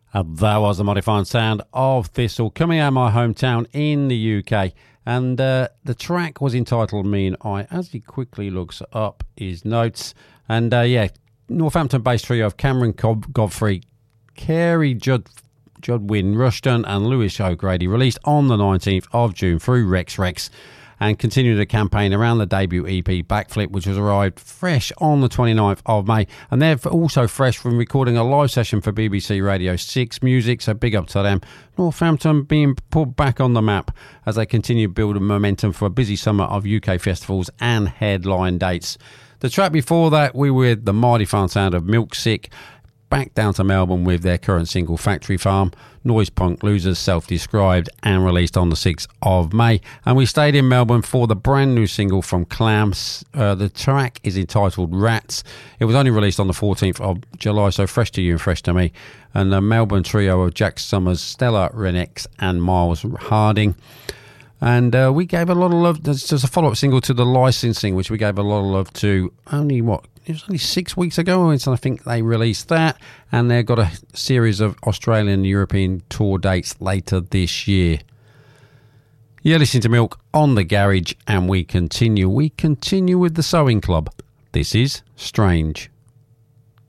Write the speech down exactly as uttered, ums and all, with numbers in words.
And that was the modified sound of Thistle coming out of my hometown in the U K. And uh, the track was entitled Me and I, as he quickly looks up his notes. And uh, yeah, Northampton-based trio of Cameron Cobb- Godfrey, Carey Judd, Judwin Rushton and Lewis O'Grady, released on the nineteenth of June through Rex Rex, and continued a campaign around the debut E P Backflip, which was arrived fresh on the twenty-ninth of May. And they're also fresh from recording a live session for B B C Radio six Music, so big up to them. Northampton being put back on the map as they continue building momentum for a busy summer of U K festivals and headline dates. The track before that, we were with the mighty fun sound of Milk Sick, back down to Melbourne with their current single Factory Farm, Noise Punk Losers, self-described, and released on the sixth of May. And we stayed in Melbourne for the brand new single from Clams. Uh, the track is entitled Rats. It was only released on the fourteenth of July, so fresh to you and fresh to me. And the Melbourne trio of Jack Summers, Stella Renix and Miles Harding. And uh, we gave a lot of love. There's just a follow-up single to The Licensing, which we gave a lot of love to only, what, it was only six weeks ago, and I think they released that. And they've got a series of Australian and European tour dates later this year. You're listening to Milk on The Garage, and we continue. We continue with the Sewing Club. This is Strange.